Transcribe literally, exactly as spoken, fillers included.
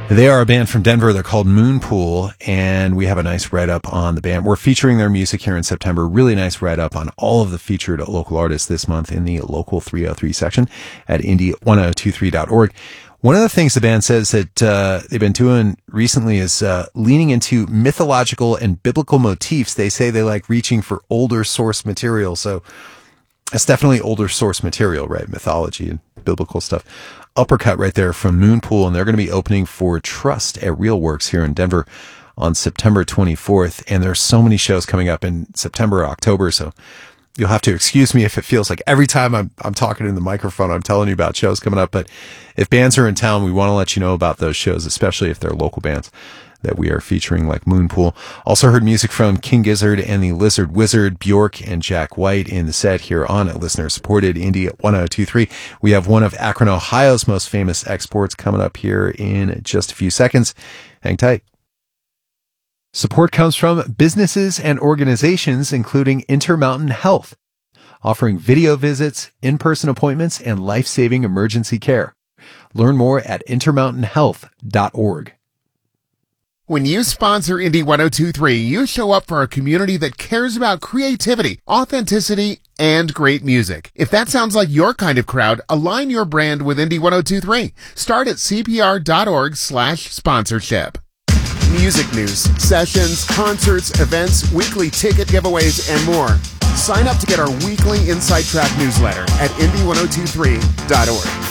They are a band from Denver. They're called Moonpool, and we have a nice write-up on the band. We're featuring their music here in September. Really nice write-up on all of the featured local artists this month in the Local three oh three section at indie ten twenty-three dot org. One of the things the band says that uh, they've been doing recently is uh, leaning into mythological and biblical motifs. They say they like reaching for older source material, so it's definitely older source material, right? Mythology and biblical stuff. Uppercut right there from Moonpool, and they're going to be opening for Trust at Real Works here in Denver on September twenty-fourth. And there's so many shows coming up in September, October, so you'll have to excuse me if it feels like every time I'm I'm talking in the microphone, I'm telling you about shows coming up. But if bands are in town, we want to let you know about those shows, especially if they're local bands that we are featuring, like Moonpool. Also heard music from King Gizzard and the Lizard Wizard, Bjork and Jack White in the set here on listener-supported Indie ten twenty-three. We have one of Akron, Ohio's most famous exports coming up here in just a few seconds. Hang tight. Support comes from businesses and organizations, including Intermountain Health, offering video visits, in-person appointments, and life-saving emergency care. Learn more at intermountain health dot org. When you sponsor Indie ten twenty-three, you show up for a community that cares about creativity, authenticity, and great music. If that sounds like your kind of crowd, align your brand with Indie ten twenty-three. Start at c p r dot org slash sponsorship. Music news, sessions, concerts, events, weekly ticket giveaways, and more. Sign up to get our weekly Inside Track newsletter at indie ten twenty-three dot org.